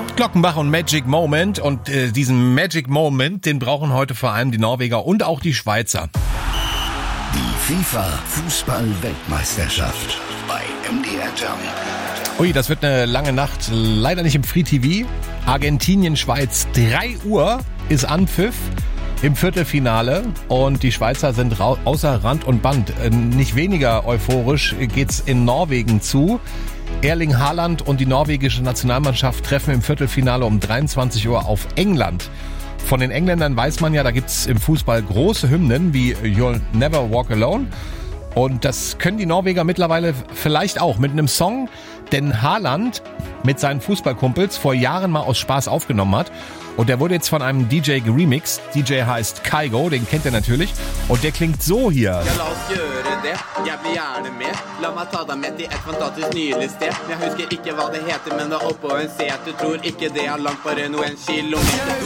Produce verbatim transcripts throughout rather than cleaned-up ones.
Glockenbach und Magic Moment. Und äh, diesen Magic Moment, den brauchen heute vor allem die Norweger und auch die Schweizer. Die FIFA-Fußball-Weltmeisterschaft bei M D R Jump. Ui, das wird eine lange Nacht. Leider nicht im Free T V. Argentinien, Schweiz. drei Uhr ist Anpfiff im Viertelfinale. Und die Schweizer sind ra- außer Rand und Band. Äh, nicht weniger euphorisch geht's in Norwegen zu. Erling Haaland und die norwegische Nationalmannschaft treffen im Viertelfinale um dreiundzwanzig Uhr auf England. Von den Engländern weiß man ja, da gibt's im Fußball große Hymnen wie You'll Never Walk Alone. Und das können die Norweger mittlerweile vielleicht auch mit einem Song, den Haaland mit seinen Fußballkumpels vor Jahren mal aus Spaß aufgenommen hat. Und der wurde jetzt von einem D J geremixed. D J heißt Kygo, den kennt ihr natürlich. Und der klingt so hier. Ja, la oss gjøre det. Jeg blir gjerne med. La meg ta deg med til et fantastisk nydelig sted. Jeg husker ikke hva det heter, men det er oppå en set. Du tror ikke det er langt, bare noen kilometer.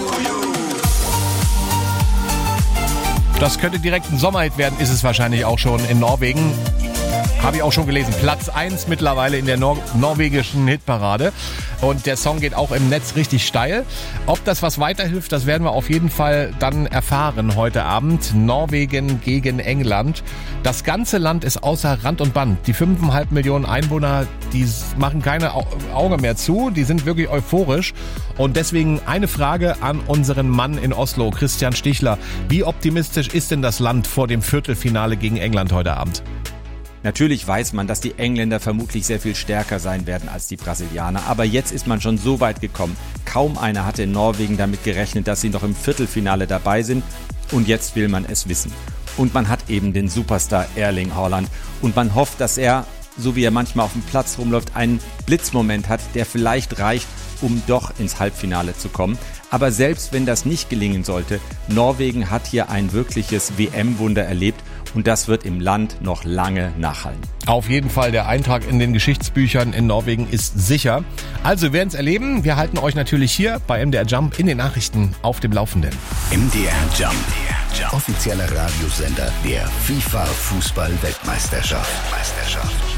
Das könnte direkt ein Sommerhit werden, ist es wahrscheinlich auch schon in Norwegen. Habe ich auch schon gelesen. Platz eins mittlerweile in der Nor- norwegischen Hitparade. Und der Song geht auch im Netz richtig steil. Ob das was weiterhilft, das werden wir auf jeden Fall dann erfahren heute Abend. Norwegen gegen England. Das ganze Land ist außer Rand und Band. Die fünfeinhalb Millionen Einwohner, die machen keine Au- Auge mehr zu. Die sind wirklich euphorisch. Und deswegen eine Frage an unseren Mann in Oslo, Christian Stichler. Wie optimistisch ist denn das Land vor dem Viertelfinale gegen England heute Abend? Natürlich weiß man, dass die Engländer vermutlich sehr viel stärker sein werden als die Brasilianer. Aber jetzt ist man schon so weit gekommen. Kaum einer hatte in Norwegen damit gerechnet, dass sie noch im Viertelfinale dabei sind. Und jetzt will man es wissen. Und man hat eben den Superstar Erling Haaland. Und man hofft, dass er, so wie er manchmal auf dem Platz rumläuft, einen Blitzmoment hat, der vielleicht reicht, um doch ins Halbfinale zu kommen. Aber selbst wenn das nicht gelingen sollte, Norwegen hat hier ein wirkliches W M-Wunder erlebt und das wird im Land noch lange nachhallen. Auf jeden Fall, der Eintrag in den Geschichtsbüchern in Norwegen ist sicher. Also wir werden es erleben. Wir halten euch natürlich hier bei M D R Jump in den Nachrichten auf dem Laufenden. M D R Jump, offizieller Radiosender der FIFA-Fußball-Weltmeisterschaft. Meisterschaft.